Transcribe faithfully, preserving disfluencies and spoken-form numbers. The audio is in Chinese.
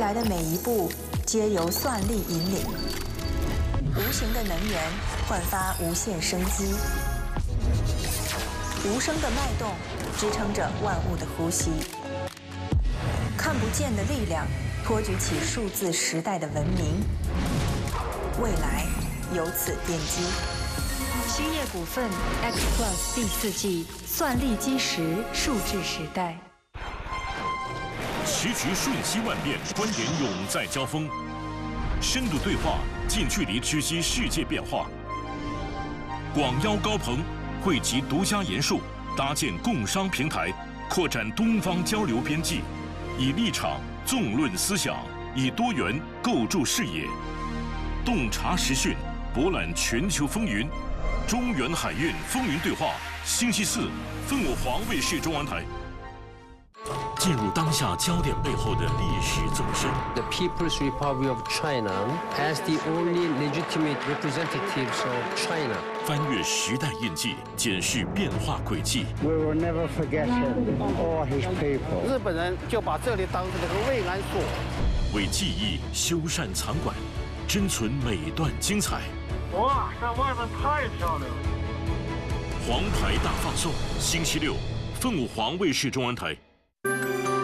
来的每一步，皆由算力引领。无形的能源焕发无限生机，无声的脉动支撑着万物的呼吸。看不见的力量托举起数字时代的文明，未来由此奠基。 兴业股份 X Plus 第四季算力基石数字时代。 时局瞬息万变，观点永在交锋，深度对话，近距离知悉世界变化。广邀高朋，汇集独家研述，搭建共商平台，扩展东方交流边际，以立场纵论思想，以多元构筑视野，洞察时讯，博览全球风云。中原海运风云对话，星期四，凤舞凰卫视中文台。进入当下焦点背后的历史纵深。 The People's Republic of China as the only legitimate representatives of China. 翻越时代印记，检视变化轨迹。 We will never forget him or his people. 日本人就把这里当成这个慰安所， 为记忆修缮藏馆，珍存每段精彩。 哇，在外面太漂亮了！ 黄牌大放送，星期六，凤舞凰卫视中文台。